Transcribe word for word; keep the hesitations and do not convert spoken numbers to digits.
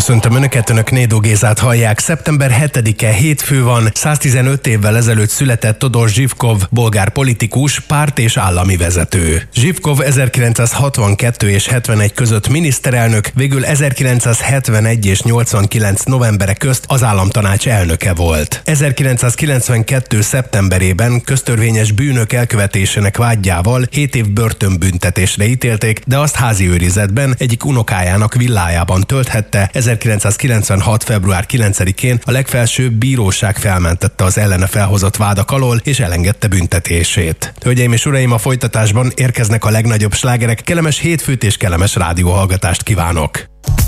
Köszöntöm Önöket, Önök Nédó Gézát hallják. szeptember hetedike hétfő van, száztizenöt évvel ezelőtt született Todor Zsivkov, bolgár politikus, párt és állami vezető. Zsivkov ezerkilencszázhatvankettő és hetvenegy között miniszterelnök, végül ezerkilencszázhetvenegy és nyolcvankilenc novembere közt az államtanács elnöke volt. ezerkilencszázkilencvenkettő szeptemberében köztörvényes bűnök elkövetésének vádjával hét év börtönbüntetésre ítélték, de azt házi őrizetben egyik unokájának villájában tölthette. ezerkilencszázkilencvenhat február kilencedikén a legfelsőbb bíróság felmentette az ellene felhozott vádak alól és elengedte büntetését. Hölgyeim és uraim, a folytatásban érkeznek a legnagyobb slágerek. Kellemes hétfőt és kellemes rádióhallgatást kívánok!